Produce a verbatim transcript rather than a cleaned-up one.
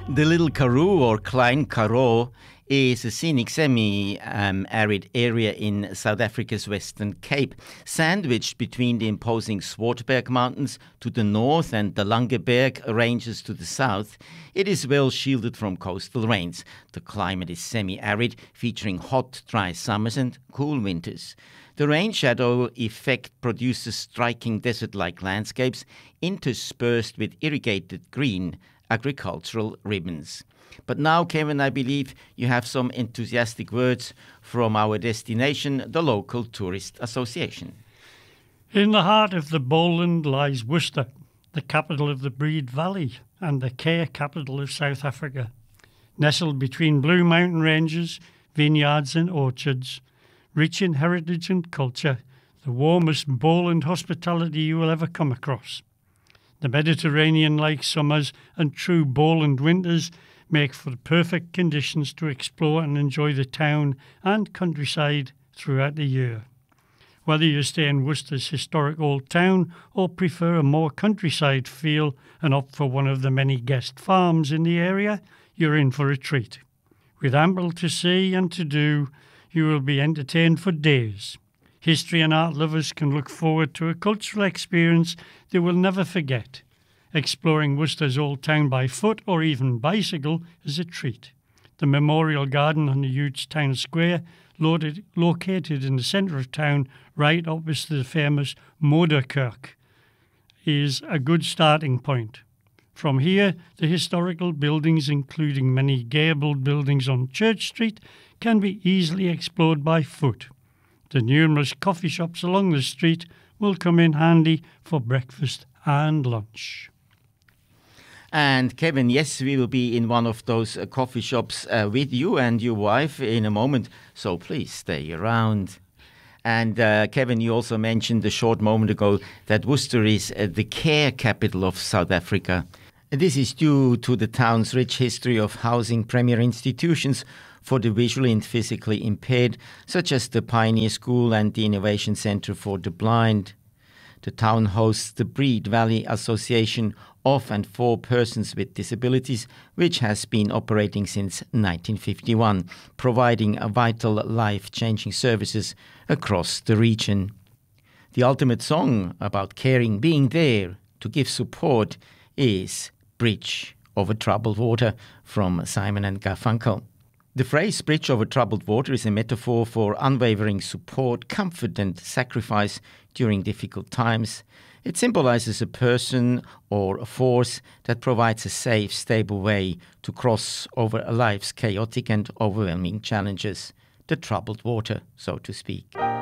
The Little Karoo, or Klein Karoo, is a scenic semi-arid area in South Africa's Western Cape, sandwiched between the imposing Swartberg Mountains to the north and the Langeberg ranges to the south. It is well shielded from coastal rains. The climate is semi-arid, featuring hot, dry summers and cool winters. The rain shadow effect produces striking desert-like landscapes interspersed with irrigated green agricultural ribbons. But now, Kevin, I believe you have some enthusiastic words from our destination, the local tourist association. In the heart of the Bowland lies Worcester, the capital of the Breed Valley and the care capital of South Africa. Nestled between Blue Mountain ranges, vineyards and orchards, rich in heritage and culture, the warmest Bowland hospitality you will ever come across. The Mediterranean-like summers and true Bowland winters make for the perfect conditions to explore and enjoy the town and countryside throughout the year. Whether you stay in Worcester's historic old town or prefer a more countryside feel and opt for one of the many guest farms in the area, you're in for a treat. With ample to see and to do, you will be entertained for days. History and art lovers can look forward to a cultural experience they will never forget. Exploring Worcester's old town by foot or even bicycle is a treat. The Memorial Garden on the huge town square, loaded, located in the centre of town, right opposite the famous Moderkerk, is a good starting point. From here, the historical buildings, including many gabled buildings on Church Street, can be easily explored by foot. The numerous coffee shops along the street will come in handy for breakfast and lunch. And Kevin, yes, we will be in one of those uh, coffee shops uh, with you and your wife in a moment, so please stay around. And uh, Kevin, you also mentioned a short moment ago that Worcester is uh, the care capital of South Africa. This is due to the town's rich history of housing premier institutions for the visually and physically impaired, such as the Pioneer School and the Innovation Centre for the Blind. The town hosts the Breed Valley Association of and for Persons with Disabilities, which has been operating since nineteen fifty-one, providing a vital life-changing services across the region. The ultimate song about caring, being there to give support is Bridge Over Troubled Water from Simon and Garfunkel. The phrase bridge over troubled water is a metaphor for unwavering support, comfort and sacrifice during difficult times. It symbolizes a person or a force that provides a safe, stable way to cross over a life's chaotic and overwhelming challenges, the troubled water, so to speak.